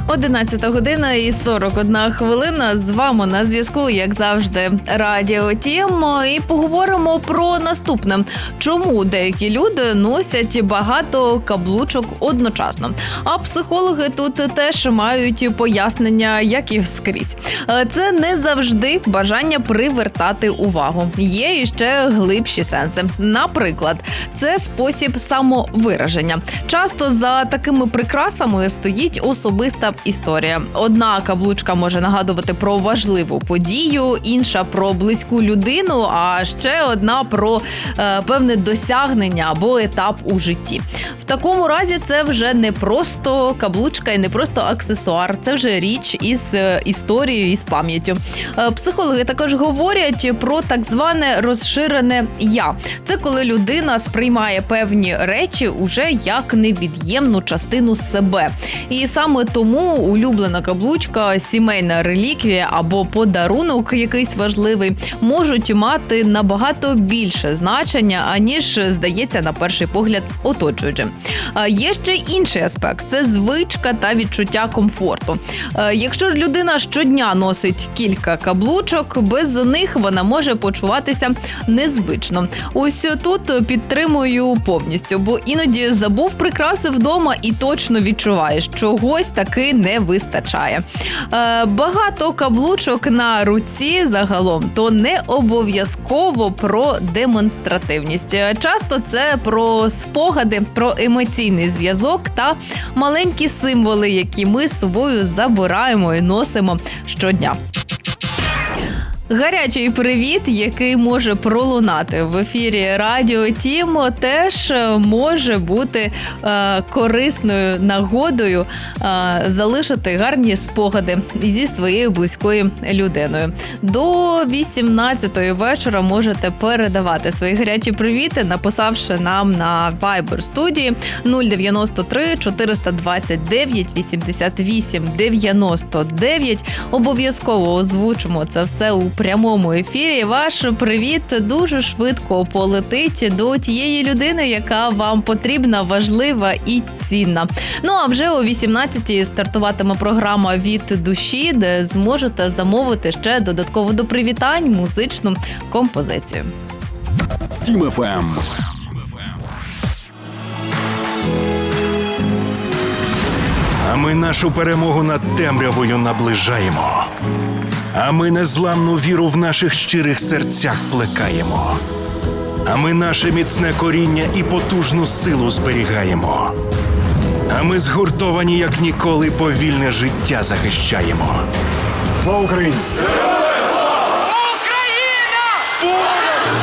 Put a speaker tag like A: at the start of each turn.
A: 11 година і 41 хвилина. З вами на зв'язку, як завжди, Радіо Тім. І поговоримо про наступне. Чому деякі люди носять багато каблучок одночасно? А психологи тут теж мають пояснення, як і скрізь. Це не завжди бажання привертати увагу. Є іще глибші сенси. Наприклад, це спосіб самовираження. Часто за такими прикрасами стоїть особиста історія. Одна каблучка може нагадувати про важливу подію, інша про близьку людину, а ще одна про певне досягнення або етап у житті. В такому разі це вже не просто каблучка і не просто аксесуар, це вже річ із історією, із пам'яттю. Психологи також говорять про так зване розширене «я». Це коли людина сприймає певні речі уже як невід'ємну частину себе. І саме тому улюблена каблучка, сімейна реліквія або подарунок якийсь важливий можуть мати набагато більше значення, аніж здається на перший погляд оточуючим. Є ще інший аспект – це звичка та відчуття комфорту. Якщо ж людина щодня носить кілька каблучок, без них вона може почуватися незвично. Ось тут підтримую повністю, бо іноді забув прикраси вдома і точно відчуваєш, чогось таки не вистачає. Багато каблучок на руці загалом то не обов'язково про демонстративність. Часто це про спогади, про емоційний зв'язок та маленькі символи, які ми з собою забираємо і носимо щодня. Гарячий привіт, який може пролунати в ефірі Радіо Тім, теж може бути корисною нагодою залишити гарні спогади зі своєю близькою людиною. До 18-ї вечора можете передавати свої гарячі привіти, написавши нам на Viber студії 093 429 88 99. Обов'язково озвучимо це все у прямому ефірі. Ваш привіт дуже швидко полетить до тієї людини, яка вам потрібна, важлива і цінна. Ну а вже о 18-й стартуватиме програма «Від душі», де зможете замовити ще додатково до привітань музичну композицію.
B: Тім ФМ.
C: А ми нашу перемогу над темрявою наближаємо. А ми незламну віру в наших щирих серцях плекаємо. А ми наше міцне коріння і потужну силу зберігаємо. А ми згуртовані, як ніколи, повільне життя захищаємо.
B: Слава Україні!